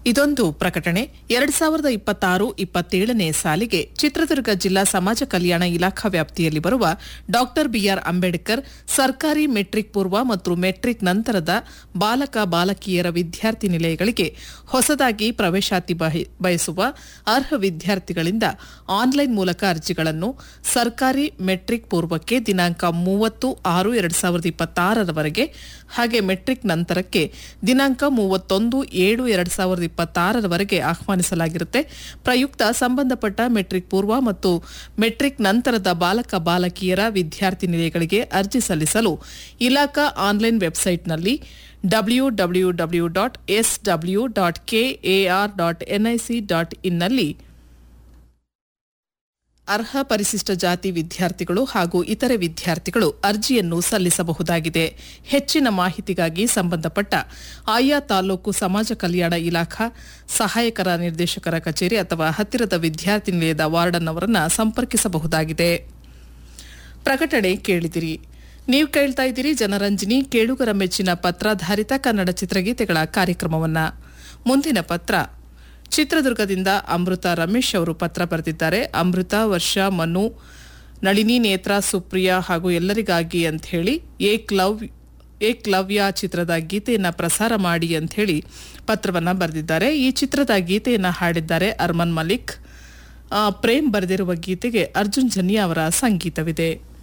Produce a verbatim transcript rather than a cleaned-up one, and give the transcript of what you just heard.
ಇದೊಂದು ಪ್ರಕಟಣೆ. ಎರಡ್ ಸಾವಿರದ ಇಪ್ಪತ್ತಾರು ಇಪ್ಪತ್ತೇಳನೇ ಸಾಲಿಗೆ ಚಿತ್ರದುರ್ಗ ಜಿಲ್ಲಾ ಸಮಾಜ ಕಲ್ಯಾಣ ಇಲಾಖಾ ವ್ಯಾಪ್ತಿಯಲ್ಲಿ ಬರುವ ಡಾಕ್ಟರ್ ಬಿಆರ್ ಅಂಬೇಡ್ಕರ್ ಸರ್ಕಾರಿ ಮೆಟ್ರಿಕ್ ಪೂರ್ವ ಮತ್ತು ಮೆಟ್ರಿಕ್ ನಂತರದ ಬಾಲಕ ಬಾಲಕಿಯರ ವಿದ್ಯಾರ್ಥಿ ನಿಲಯಗಳಿಗೆ ಹೊಸದಾಗಿ ಪ್ರವೇಶಾತಿ ಬಯಸುವ ಅರ್ಹ ವಿದ್ಯಾರ್ಥಿಗಳಿಂದ ಆನ್ಲೈನ್ ಮೂಲಕ ಅರ್ಜಿಗಳನ್ನು ಸರ್ಕಾರಿ ಮೆಟ್ರಿಕ್ ಪೂರ್ವಕ್ಕೆ ದಿನಾಂಕ ಮೂವತ್ತು ಆರು ಎರಡ್ ಸಾವಿರದ ಇಪ್ಪತ್ತಾರರವರೆಗೆ ಹಾಗೆ ಮೆಟ್ರಿಕ್ ನಂತರಕ್ಕೆ ದಿನಾಂಕ ಮೂವತ್ತೊಂದು ಏಳು ಎರಡ್ ಸಾವಿರದ ಇಪ್ಪತ್ತಾರರವರೆಗೆ ಆಹ್ವಾನಿಸಲಾಗಿರುತ್ತೆ. ಪ್ರಯುಕ್ತ ಸಂಬಂಧಪಟ್ಟ ಮೆಟ್ರಿಕ್ ಪೂರ್ವ ಮತ್ತು ಮೆಟ್ರಿಕ್ ನಂತರದ ಬಾಲಕ ಬಾಲಕಿಯರ ವಿದ್ಯಾರ್ಥಿ ನಿಲಯಗಳಿಗೆ ಅರ್ಜಿ ಸಲ್ಲಿಸಲು ಇಲಾಖಾ ಆನ್ಲೈನ್ ವೆಬ್ಸೈಟ್ನಲ್ಲಿ W W W dot S W dot KAR dot NIC dot ಇನ್ನಲ್ಲಿ ಅರ್ಹ ಪರಿಶಿಷ್ಟ ಜಾತಿ ವಿದ್ಯಾರ್ಥಿಗಳು ಹಾಗೂ ಇತರೆ ವಿದ್ಯಾರ್ಥಿಗಳು ಅರ್ಜಿಯನ್ನು ಸಲ್ಲಿಸಬಹುದಾಗಿದೆ. ಹೆಚ್ಚಿನ ಮಾಹಿತಿಗಾಗಿ ಸಂಬಂಧಪಟ್ಟ ಆಯಾ ತಾಲೂಕು ಸಮಾಜ ಕಲ್ಯಾಣ ಇಲಾಖಾ ಸಹಾಯಕರ ನಿರ್ದೇಶಕರ ಕಚೇರಿ ಅಥವಾ ಹತ್ತಿರದ ವಿದ್ಯಾರ್ಥಿ ನಿಲಯದ ವಾರ್ಡನ್ ಅವರನ್ನು ಸಂಪರ್ಕಿಸಬಹುದಾಗಿದೆ. ಪ್ರಕಟಣೆ ಕೇಳಿದಿರಿ. ನೀವು ಕೇಳ್ತಾ ಇದ್ದೀರಿ ಜನರಂಜನಿ, ಕೇಳುಗರ ಮೆಚ್ಚಿನ ಪತ್ರಾಧಾರಿತ ಕನ್ನಡ ಚಿತ್ರಗೀತೆಗಳ ಕಾರ್ಯಕ್ರಮವನ್ನ. ಮುಂದಿನ ಪತ್ರ ಚಿತ್ರದುರ್ಗದಿಂದ ಅಮೃತ ರಮೇಶ್ ಅವರು ಪತ್ರ ಬರೆದಿದ್ದಾರೆ. ಅಮೃತ, ವರ್ಷ, ಮನು, ನಳಿನಿ, ನೇತ್ರ, ಸುಪ್ರಿಯಾ ಹಾಗೂ ಎಲ್ಲರಿಗಾಗಿ ಅಂತ ಹೇಳಿ ಏಕ್ ಲವ್ ಏಕ್ ಲವ್ಯ ಚಿತ್ರದ ಗೀತೆಯನ್ನು ಪ್ರಸಾರ ಮಾಡಿ ಅಂತ ಹೇಳಿ ಪತ್ರವನ್ನು ಬರೆದಿದ್ದಾರೆ. ಈ ಚಿತ್ರದ ಗೀತೆಯನ್ನು ಹಾಡಿದ್ದಾರೆ ಅರ್ಮನ್ ಮಲಿಕ್. ಪ್ರೇಮ್ ಬರೆದಿರುವ ಗೀತೆಗೆ ಅರ್ಜುನ್ ಜನ್ಯ ಅವರ ಸಂಗೀತವಿದೆ.